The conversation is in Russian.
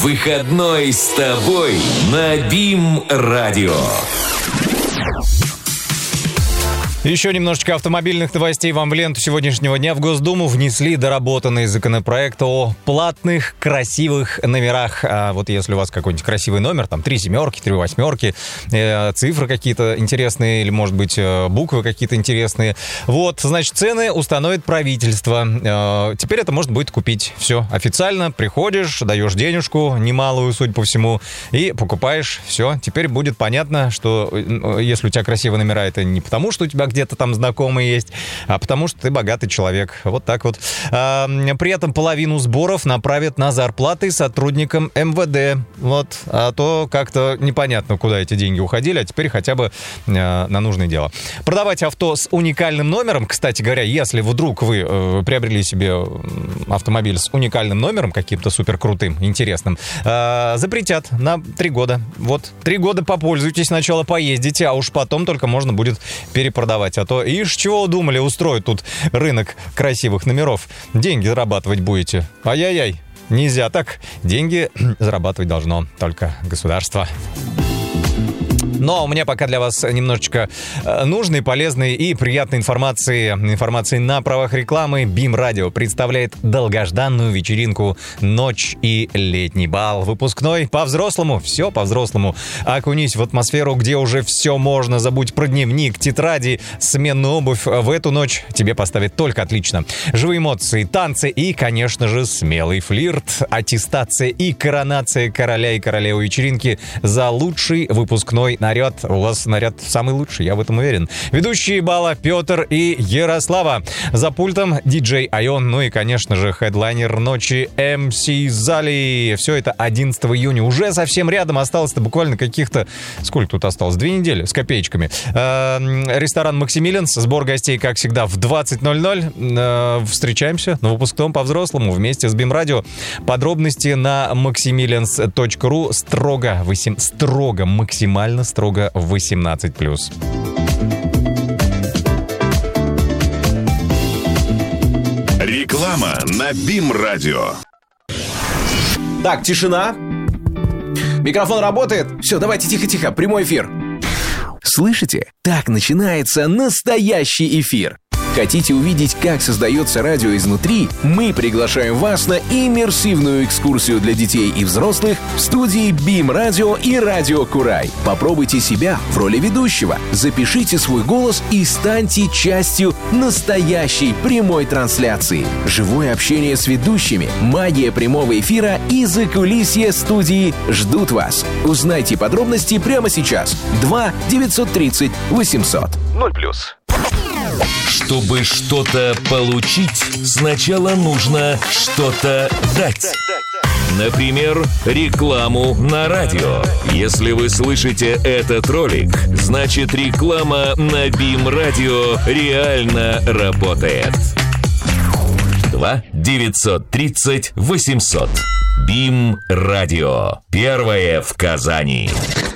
Выходной с тобой на БИМ-радио. Еще немножечко автомобильных новостей вам в ленту сегодняшнего дня. В Госдуму внесли доработанный законопроект о платных красивых номерах. Вот если у вас какой-нибудь красивый номер, там 3 семерки, 3 восьмерки, цифры какие-то интересные или, может быть, буквы какие-то интересные. Вот, значит, цены установит правительство. Теперь это можно будет купить. Все, официально приходишь, даешь денежку, немалую, судя по всему, и покупаешь. Все, теперь будет понятно, что если у тебя красивые номера, это не потому, что у тебя где-то там знакомые есть, а потому что ты богатый человек. Вот так вот. При этом половину сборов направят на зарплаты сотрудникам МВД. Вот. А то как-то непонятно, куда эти деньги уходили, а теперь хотя бы на нужное дело. Продавать авто с уникальным номером, кстати говоря, если вдруг вы приобрели себе автомобиль с уникальным номером, каким-то супер крутым, интересным, запретят на 3 года. Вот. 3 года попользуйтесь, сначала поездите, а уж потом только можно будет перепродавать. А то, ишь, чего думали, устроить тут рынок красивых номеров. Деньги зарабатывать будете. Ай-яй-яй, нельзя так. Деньги зарабатывать должно только государство. Но у меня пока для вас немножечко нужной, полезной и приятной информации на правах рекламы. БИМ-радио представляет долгожданную вечеринку «Ночь и летний бал». Выпускной по-взрослому, все по-взрослому. Окунись в атмосферу, где уже все можно. Забудь про дневник, тетради, сменную обувь. В эту ночь тебе поставят только отлично. Живые эмоции, танцы и, конечно же, смелый флирт, аттестация и коронация короля и королевы вечеринки за лучший выпускной наряд. У вас наряд самый лучший, я в этом уверен. Ведущие бала Петр и Ярослава. За пультом диджей Айон. Ну и, конечно же, хедлайнер ночи МС Зали. Все это 11 июня. Уже совсем рядом. Осталось-то буквально каких-то... Сколько тут осталось? 2 недели с копеечками. Ресторан «Максимилианс». Сбор гостей, как всегда, в 20:00. Встречаемся на выпускном по-взрослому вместе с БИМ-радио. Подробности на maximilians.ru. Максимально строго 18+. Реклама на БИМ-радио. Так, тишина. Микрофон работает. Все, давайте тихо-тихо, прямой эфир. Слышите? Так начинается настоящий эфир. Хотите увидеть, как создается радио изнутри? Мы приглашаем вас на иммерсивную экскурсию для детей и взрослых в студии БИМ-радио и Радио Курай. Попробуйте себя в роли ведущего, запишите свой голос и станьте частью настоящей прямой трансляции. Живое общение с ведущими, магия прямого эфира и закулисье студии ждут вас. Узнайте подробности прямо сейчас. 2-930-800. 0+. Чтобы что-то получить, сначала нужно что-то дать. Например, рекламу на радио. Если вы слышите этот ролик, значит реклама на БИМ-радио реально работает. 2-930-800. БИМ-радио. Первое в Казани.